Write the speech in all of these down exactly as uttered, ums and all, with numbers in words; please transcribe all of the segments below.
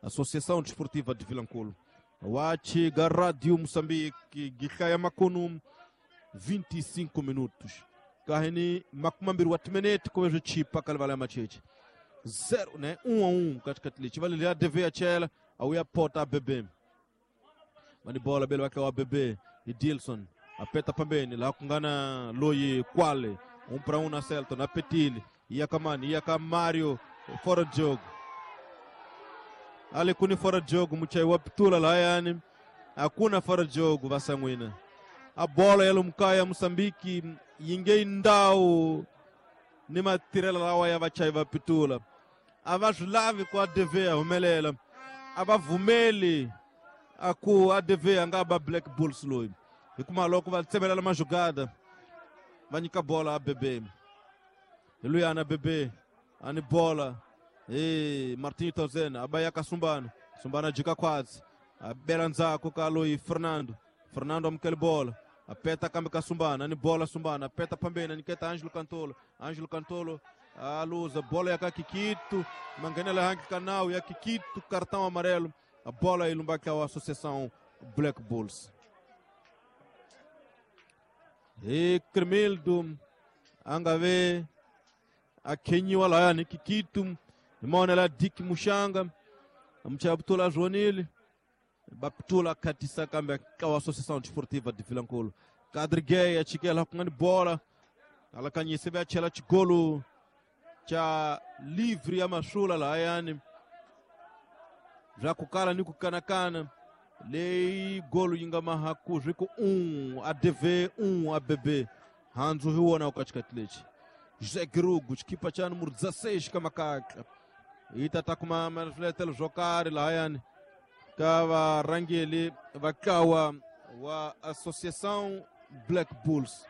Associação Desportiva de Vilanculo. Wachiga Rádio Moçambique, Guicaia Macunum, vinte e cinco minutos. Kahini Macumambir Watmenete, como eu te para Calvalha Machete. Zero, né? Um a um, Catcatlich. Vale lá, deve a Chela, a Uia Pota a bebê. Manibola, Belo Acau a bebê. E Dilson, a Peta Pambene, lá com Gana Loye, Quale, um para um na Celton, a Petile, Iacaman, Iaca Mario, fora de jogo. Ali kuni fora de jogo, muchai wapitula lá, yani. Akuna fora de jogo, Vassanguina. A bola ela mkaya Moçambique, ninguém ndao, nima tirela lá, o Ayavachai wapitula. Avajulave com a D V, o Melela. Avavumeli. Aku a D V angaba Black Bulls lui. E como a louco vai ser uma jogada. Vai a bola a bebê. E lui ana bebê. Ani bola. E Martinho Tozena. A Baiaca Sumbano. Sumbano dica quase. A Beranza com lui Fernando. Fernando amquele bola. A peta cambia Sumbano. Ani bola Sumbano. A peta Pambena. Ani queta Ângelo Cantolo. Ângelo Cantolo. A luz. A bola é a Kikito. Manganela Hank Canal. E a Kikito. Cartão amarelo. A bola é a Associação Black Bulls. E Cremildo, Angave, a Kenya wala ni Kikitum, imona la Dick Mushanga, amchabtula Joanil, baptula Katisa Kambe, a Associação Desportiva de Vilanculo. Cadriguei, a Chiquela com a bola, ela conheceu a Chela Chigolo, cha livre a Machula lá, yani. Já kukala ni kukanakana lei golo yingama haku jiko um a D V um a B B hanzo huona ukachikatlechi José Grugo chikipa cha número dezasseis kama kaka itata kuma manfletel jokari la yani kawa rangeli vakawa wa Associação Black Bulls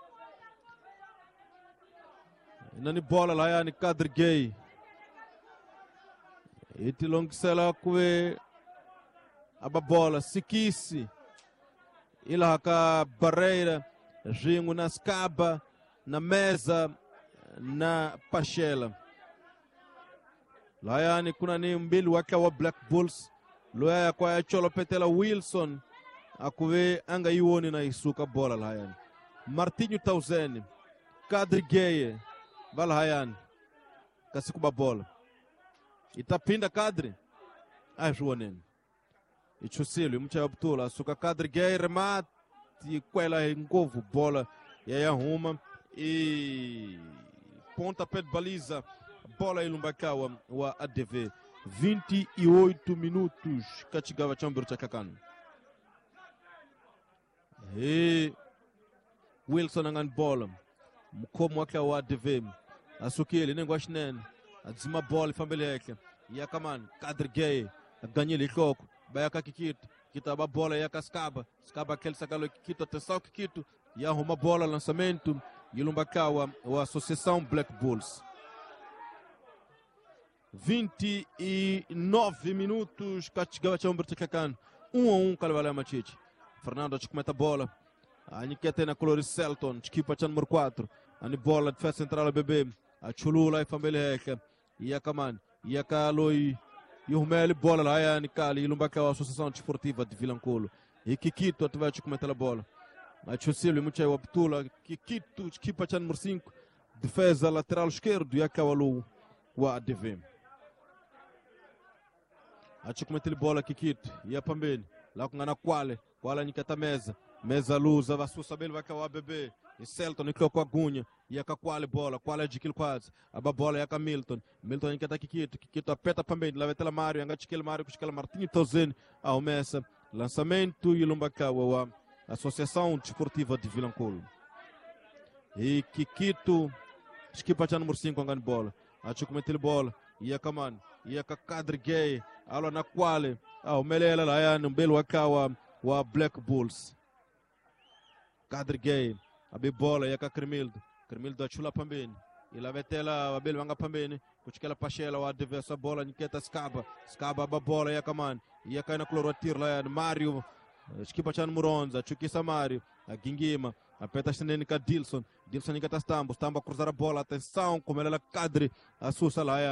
nani bola la yani kadri gay iti longisela kwe aba bola sikisi ila haka Barreira jingu na Scaba na Meza na Pachela la yani kuna ni mbili wake wa Black Bulls loya kwa ya Cholo Petela Wilson akuwe anga iwoni na isuka bola la yani Martinho Tauzeni Kadri Geye bala hayani kasikuba bola itapinda Kadri ajuaneni ichusilo mcha abtula suka Kadri Gay remate kwela ngovu bola yaya huma e ponta pé de baliza bola ilumbakawa wa A D V vinte e oito minutos kachigava chambiro chakakano e Wilson angan bola mkomo wake wa A D V asukile nengwashnene adzima bola fambileke yakaman Kadri Gay ganhei licoko Baiaca Kikito kitaba bola yaka Scaba Scaba aquele sacalo Kikito atenção Kikito e arruma bola lançamento e Lumbakawa a Associação Black Bulls vinte e nove minutos Kachigava Chamber Takakan um a um Calvalha Machichi Fernando cometa a bola a Niqueta na Cloris Celton equipa número quatro a bola de defesa central a bebê a Chulula e Fambileka e Yakaman Yakaloi e o Meli bola lá é a Nicali e Lumbakawa a Associação Desportiva de Vilanculo e Kikito ativar a comentar a bola a Chusilo e Muchai Waptula Kikito equipa número cinco defesa lateral esquerdo e Akawalu o A D V a comentar a bola Kikito e a Pambene lá com a Quale Quale Nicata Meza Meza Luz a sua saber vai cair o bebê e Celton e com a Gunha e a Quale bola Quale de quase a bola é a Milton Milton em que está Kikito Kikito apeta também lá vai ter Mário anga chiquel Mário com chiquel Martinho Tozen ao Messa lançamento e Lumbakawa a Associação Desportiva de Vilanculo e Kikito equipa número cinco angando bola a comentar bola e a Kaman e a Kadri Gay alo na Quale ao Melela lá é no belo akawa wa Black Bulls Kadri Gay a bola e a Cremildo Cremildo a chula Pambene e lá vai ter lá a belo anga Pambene com aquela Pachela a deve essa bola Niqueta Scaba Scaba a bola e a Kaman e a cai na clorotir lá no Mário equipa número onze a Chukisa Mário a Gingima a peta Xenenica Dilson Dilson Niqueta Stambo Stambo a cruzar a bola atenção como ela Kadri a Sussa Layan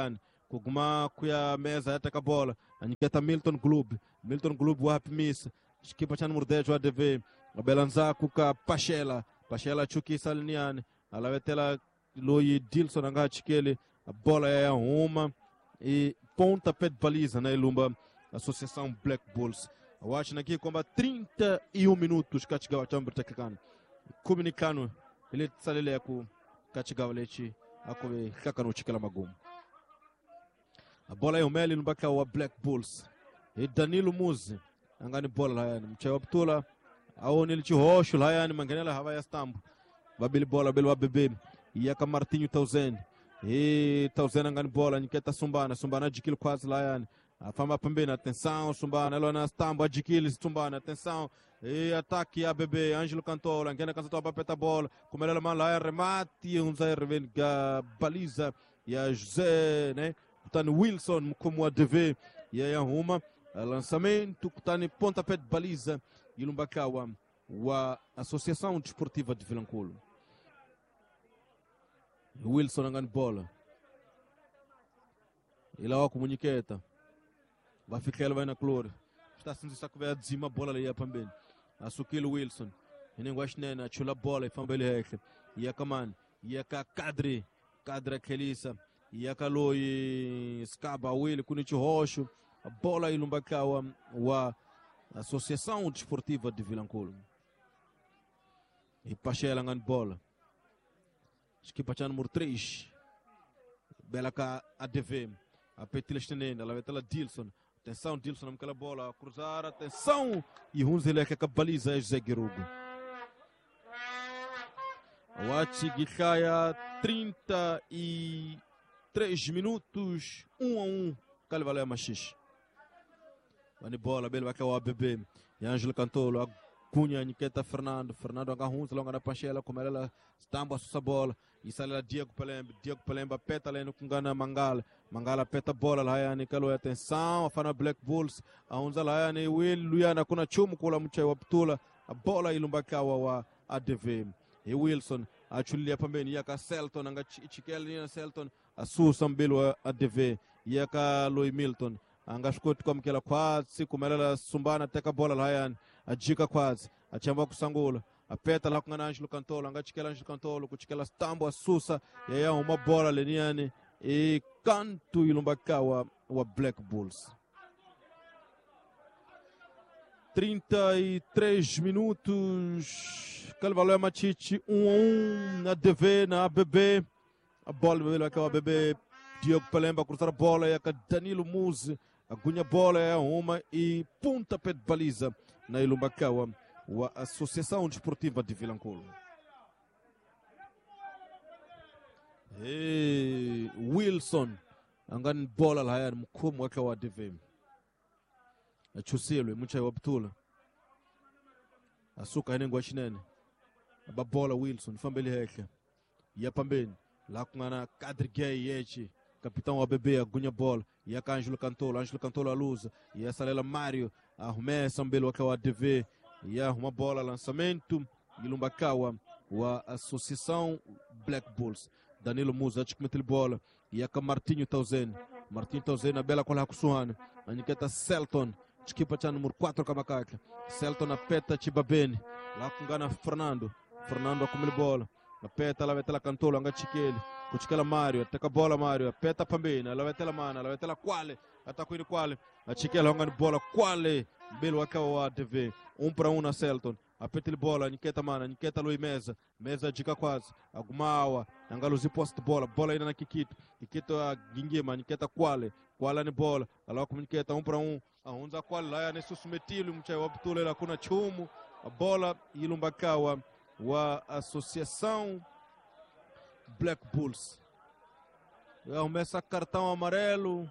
kuguma kuya meza yataka bola anyiketa Milton Glub Milton Glub wa hapimisa ekipa cha número dez wa A D V abelanza kuka Pashela Pashela chuki saliniani alawetela loyi Dilson anga chikele a bola é uma e ponta pé de baliza na Ilumba Associação Black Bulls. Eu acho aqui como trinta e um minutos Kachigava Chamber Tekakano comunicando ele salele com Kachigava Lechi akobe kakano chikela magum. A bola é o Meli no bacau Black Bulls e Danilo Muzi angani bola lá yani mchayo Abdullah aone ele roxo lá yani manganela havaya stambo babili bola belo abebe yaka Martinho Tauzen e Tauzen angani bola niketa Sumbana Sumbana adquile quase lá yani afama pembeni atenção Sumbana ela na stambo adquile Sumbana atenção e ataque a bebê Ângelo Cantola angena cantola para peta bola como ela man lá remate um zero vem baliza e a José né Tani Wilson como a D V e aí arruma lançamento Tani pontapé de baliza e Lumbakawa a Associação Desportiva de Vilanculo. Wilson angani bola ele ó comuniqueta vai ficar ele vai na cloro está sendo isso que vai dizima bola ali também a Sukilo Wilson e nem gosta nem na chula bola e fambele heke e a Kaman e a Kadri Kadri Kelisa e a Kaloi Scaba Will Kunichi Roxo a bola e Lumbakawa a Associação Desportiva de Vilanculo e Pachela angani bola equipa cha número três bela cá A D V a Petila Stenenda ela vai ter Dilson atenção Dilson naquela bola cruzar atenção e Hunzele que a baliza é José Guerugo Wachi Gikaya trinta e três minutos um a um Calvalé Machixe Vani bola bela cá o A B B e Ângelo Cantolo Cunha Niketa Fernando Fernando Agahunz longa na Pachela como ela estamba essa bola e sale Diego Palemba Diego Palemba peta lá no Kungana Mangala Mangala peta bola lá yani kalo atenção afana Black Bulls aunza lá yani Will Luiana kuna chumu kula mchai Abdullah a bola ilumbakawa wa A D V e Wilson achulia pambeni yaka Selton anga chikeli na Selton asusa mbelo A D V yaka Loy Milton anga shkoti kwa mkela quase kumelela Sumbana teka bola lá yani ajika quase achamba kusangula apeta lá com Ângelo Cantolo anga chikela Ângelo Cantolo kuchikela stambo asusa yaya uma bola leniani e canto ilumbakawa wa Black Bulls trinta e três minutos Calvalé Machiche um a um na D V na A B B a bola vai cá o A B B Diego Palemba cruzar a bola e Danilo Muzi agunha bola é uma e punta pé de baliza na Ilumbakawa a Associação Desportiva de Vilanculo e Wilson angani bola lá yani mkumu wake wa A D V achusilo mucha Abdullah asuka ine ngwashinene aba bola Wilson fambele heke ya pambeni lá kungana Kadri Gay yechi capitão A B B agunha bola e a Ângelo Cantolo Ângelo Cantolo a luz e a Salela Mário arrume sambelo wake wa A D V e uma bola lançamento Ilumbakawa a Associação Black Bulls Danilo Musa achikmetel bola e a Martinho Tauzen Martinho Tauzen a bela kola kusuhana aniketa Selton equipa cha número quatro kamakaka Selton a peta Chibabeni lá kungana Fernando Fernando a comer bola a peta lá vetela Cantolo anga chikele kuchikela Mario ataka bola Mario a peta pambeni ela vetela mana ela vetela Quale atakwini Quale a chikela anga bola Quale belo akawa A D V um para um na Selton a petil bola Niketa mana Niketa Lui Meza Meza jika quase agumawa angaluzi post bola bola ina na Kikito Kikito a Gingima Niketa Quale Quale ni bola ela Niketa um para um aunza Quale lá ne susmetilo mchai Abdullah la kuna chumu a bola Ilumbakawa wa Associação Black Bulls começa cartão amarelo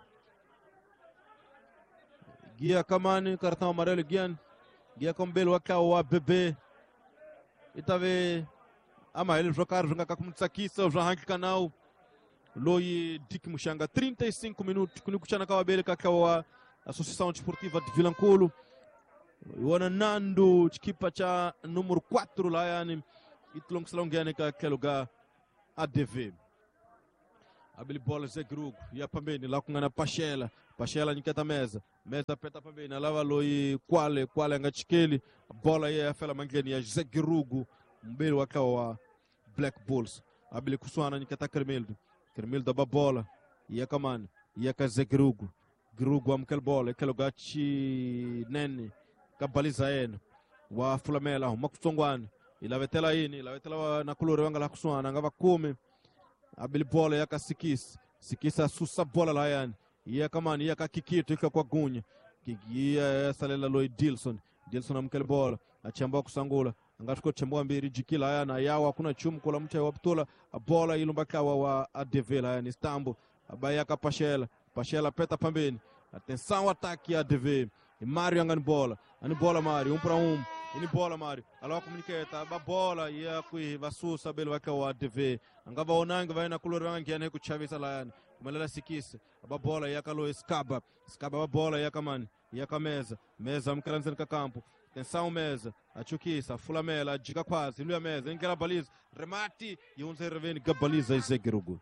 Guia Kamani cartão amarelo Guian Guia com belo waka o A B B itave ama ele jogar jogar com mutsakisa o Hank canal Loi Dick Mushanga trinta e cinco minutos kunikuchana kwa bele kaka wa Associação Desportiva de Vilanculo wana Nando equipa cha número quatro lá yani itlong salongane ka lugar A D V abili bola Zegrugo ia pambeni lá com ana Pachela Pachela niketa meza meza peta pambeni alava loi Kwale Kwale ngachikeli bola ia fela mangeni ya Zegrugo mbele wakawa Black Bulls abili kuswana niketa Kermildo Kermildo ba bola ia kamani ia ka Zegrugo Grugo amkel bola kelo gachi nene kabaliza ena wa Fulamela uma kusongwana ilavetela ini ilavetela na kulore wanga la kuswana ngava kumi abili bola yaka Sikis Sikisa susa bola la yani iya kamani yaka Kikito ika kwa Gunya kigia salela loi Dilson Dilson amkel bola achamba kusangula ngatuko chambwa mbiri jikila yana yawa kuna chumu kula mcha wa Ptula bola ilumbakawa wa Adevela yani Istanbul abayaka Pachela Pachela peta pambeni atenção ataque a D V Mario angani bola ani bola Mario um para um ini bola Mario alo comunicata ba bola ia kui vasusa belo wakawa D V angava onanga vai na kulori wangi ane ku Chavisa la kumelela Sikisa ba bola ia kalo Escaba Escaba ba bola ia kamani ia kameza meza mkalanzeni ka campo atenção meza achukisa Fulamela jika quase lui a meza ingela baliza remate e um reveni gabaliza Zegrugo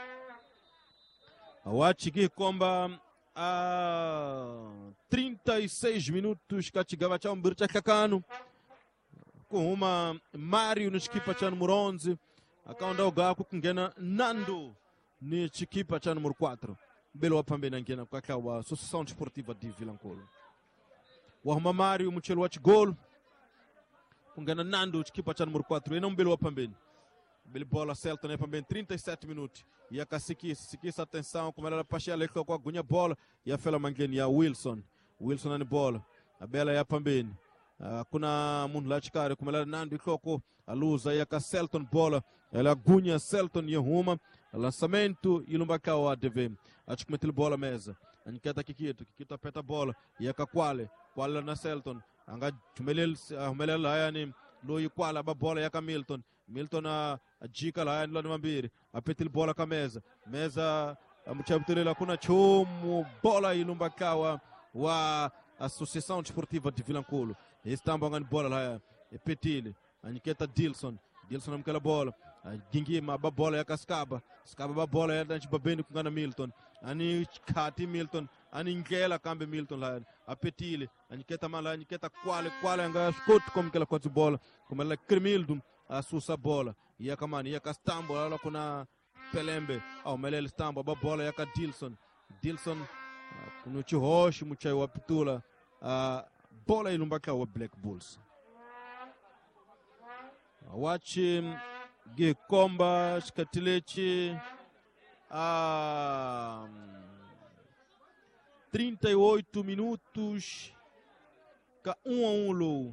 awachiki komba a trinta e seis minutos katigava cha umbircha kakano com uma Mario no equipa cha número onze akaunda ugaku kungena Nando ni equipa cha número quatro belo apambe na ngena kwa kawa Associação Desportiva de Vilanculo wa Mario muchelo wa gol kungena Nando equipa cha número quatro e não belo apambe belo bola Celta né pambe trinta e sete minutos e a Sikis Sikis atenção como ela Pachela com a Gunha bola e a fela mangeni ya Wilson Wilson na bola a bela ya pambeni uh, kuna mun lachikare como ela Nando Koko a luz aí a Celton bola ela Gunha Celton e Roma lançamento e lumbakao a D V acho que meteu bola mesa aniketa Kikito Kikito apeta bola e a Kwale Kwale na Celton anga tumelel tumelel yani loi Kwale ba bola ya Milton Milton a jika la yani lani mambiri apetil bola ka meza meza mchabutele kuna chumu bola ilumbakawa wa Associação Desportiva de Vilanculo estamba ngani bola la epetile aniketa Dilson Dilson amkela bola gingima ba bola ya Kaskaba Skaba ba bola ya danchi babeni kungana Milton ani kati Milton ani ngela kambe Milton la apetile aniketa mala aniketa Kwale Kwale anga skot komkela kwa bola kumela Kermildo a susa bola ia kamani ia Kastambo ala kuna Pelembe au melele Stambo ba bola ia ka Dilson Dilson kuno chihoshi muchai wa Ptula a bola ilumbaka wa Black Bulls wachi ge komba skatilechi a trinta e oito minutos ka um a um lo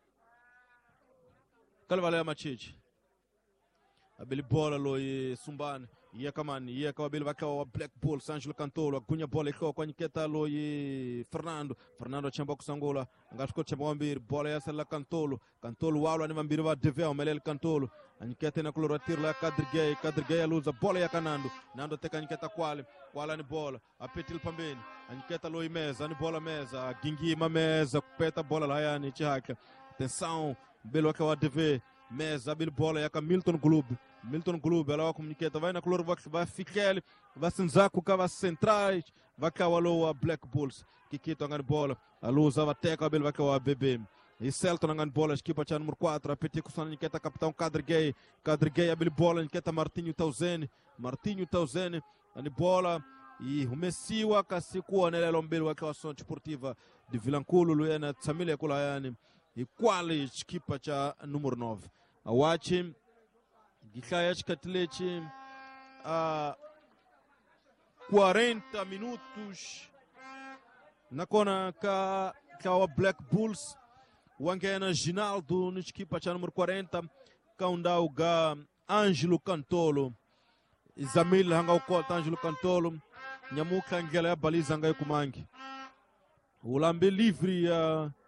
Kalvalea Machichi abeli bola lo e Sumbane ia kamani ia ka abeli wakawa Black Bull Sanjilo Cantolo Gunha bola iko kwa niketa lo e Fernando Fernando chamba kusangola ngashko chamba mbiri bola ya sala Cantolo Cantolo walo ani mbiri wa D V o melele Cantolo aniketa na kulora tirla Kadrigay Kadrigay aluza bola ya Nando Nando teka niketa Kwale Kwale ni bola apetil pambeni aniketa lo e meza ani bola meza gingima meza kupeta bola la yani chihaka atenção belo akawa D V meza bil bola yaka Milton Clube Milton Clube ela comunicata vai na color vai ficar vai senzaku kava centrais vai kawalo a Black Bulls Kikito ngan bola a luz vai teca bil vai kawa B B e Celton ngan bola equipa cha número quatro a peti kusana niketa capitão Kadrigay Kadrigay bil bola niketa Martinho Tauzene Martinho Tauzene ani bola e humesiwa kasikuwa nele lombelo wa Associação Desportiva de Vilanculo Luena Tsamile kula yani e Kwale equipa cha número nove awachi gikaya chikatilechi a quarenta minutos na kona ka ka Black Bulls wangena Ginaldo na equipa cha número quarenta kaundau ga Ângelo Cantolo Izamil hanga ukota Ângelo Cantolo nyamuka ngela ya baliza ngai kumangi ulambe livre ya uh,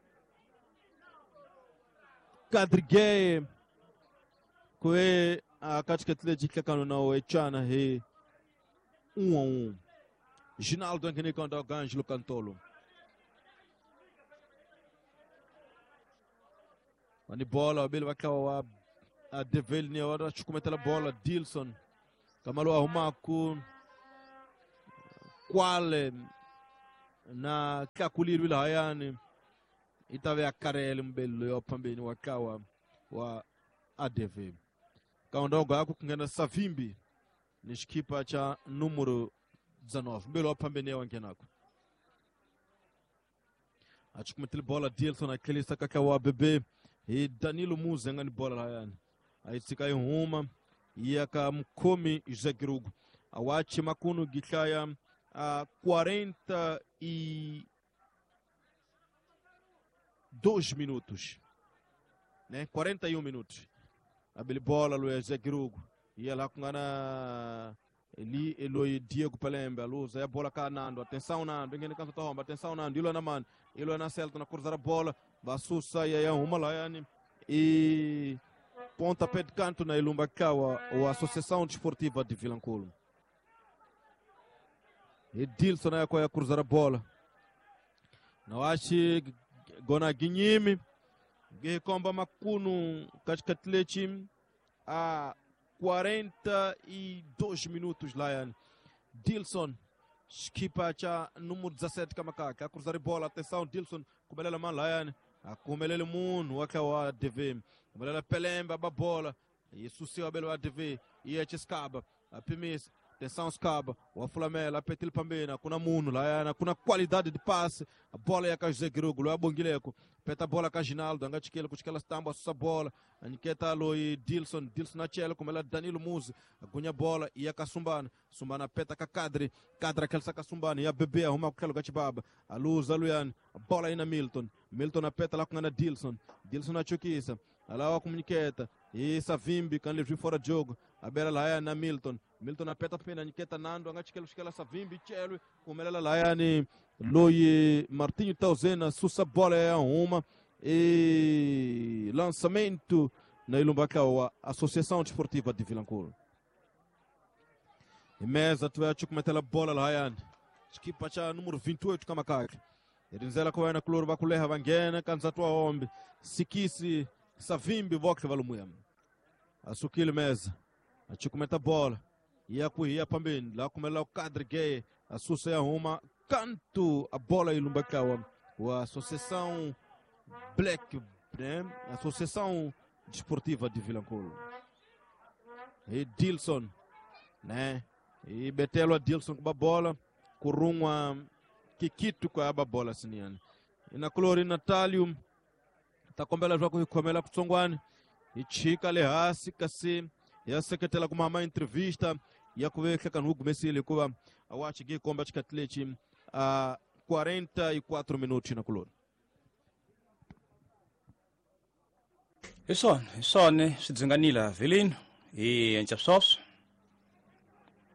Kadrigay kwe a katika tile jika kanu na wechana he um a um Ginaldo angene kanda Ângelo Cantolo wani bola wabili wakawa a Devel ni wada chukumetela bola Dilson Kamalo arrumaku Kwale na kakuliru ila hayani itave akarele mbelo yo pambeni wakawa wa A D V. Kaondogo yako kungena Savimbi ni skipa cha numero dezenove mbelo yo pambeni wangenako. Achukumetili bola Dilson akilisa kakawa bebe e Danilo Musa ngani bola hayani. Aitika yuma yaka mkomi Zegirugu. Awachi makunu gikaya a quarenta e dois minutos, né? quarenta e um minutos. A bola Luiz Zegirugu ia lá com ana ele Eloi Diego Pelembe a luz a bola cá Nando, atenção Nando, ninguém cansa tomba, atenção Nando, ele na man, ele na Celta na cruzar a bola, Basussa e aí uma lá yani e pontapé de canto na Ilumbacawa ou a Associação Desportiva de Vilanculo. E Dilson é a cruzar a bola. Não acho gona Guinhime, que comba Macuno Cascatletim a quarenta e dois minutos lá. Yani. Dilson, skipa cha número dezassete Kamaka, a cruzar a bola. Atenção, Dilson, como ele é lá, yani. A como ele é mundo, o que é o D V. Como ele é Pelemba, a bola. E sucessivamente a belo A D V. E a Chescaba, a Pimis. Atenção Scaba, o Flamela, a Petil Pambena, kuna muno, lá kuna qualidade de passe, a bola é a Cajé Grugo, lá Bonguileco, peta a bola a Ginaldo, anga chiquelo, com aquela estampa, a bola, a Niketa Loi, Dilson, Dilson na Chelo, como ela Danilo Muzi, a Gunha bola, e a Kasumbana, Sumbana peta a Cadre, Cadra aquela saca Sumbana, e a Bebê, a Roma aquela Gachibaba, a Luz, a Luian, a bola aí na Milton, Milton a peta lá com a Dilson, Dilson na Chuquisa, a lá a comuniqueta, e essa Vimbi, que ele fora de jogo, a Bela lá na Milton, Milton na peta pena Niketa Nando anga chikelo shikela Savimbi chelo kumelela la yani Loi Martinho Tauzena sussa bola é uma e lançamento na Ilumbacau Associação Desportiva de Vilanculo. E mesa tu é chukumetela a bola lá yani equipa cha número vinte e oito Kamakaki Erinzela kwa na kloro bakuleha vangena kanzatua ombi sikisi Savimbi vokre valumuya asukile mesa a chukumeta bola ia kuia pambeni lá como ela o cadre gay a sussa arruma canto a bola Ilumbacawa a associação Black né? Associação Desportiva de Vilanculo e Dilson né e betelo a Dilson com a bola com a Kikito com a bola assim e na Clori Natalio tá com ela joga com ela Tsongwane e chica lehasi kasi e a secretária com uma entrevista e a coisa que no começo ele com a watch que combate Catlete a quarenta e quatro minutos na coluna. Isso, isso né, se desenganila Velino e Anchapsos.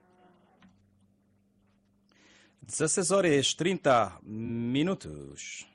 dezesseis horas e trinta minutos.